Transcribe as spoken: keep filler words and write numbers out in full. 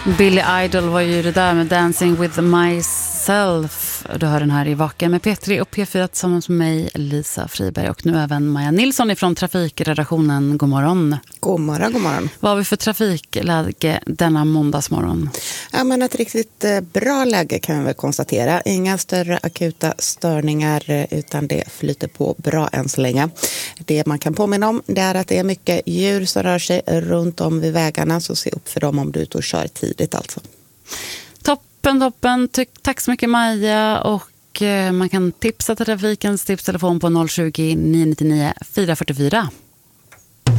Billy Idol var ju det där med Dancing with myself. Du hör den här i Vaken med Petri och P fyra tillsammans med mig, Lisa Friberg, och nu även Maja Nilsson ifrån trafikredaktionen. God morgon. God morgon, god morgon. Vad har vi för trafikläge denna måndagsmorgon? Ja, men ett riktigt bra läge kan vi väl konstatera. Inga större akuta störningar utan det flyter på bra än så länge. Det man kan påminna om det är att det är mycket djur som rör sig runt om vid vägarna, så se upp för dem om du är ute och kör tidigt alltså. Toppen, toppen. Tack så mycket Maja, och man kan tipsa till trafikens tipstelefon på noll tjugo, nio nio nio, fyra fyra fyra.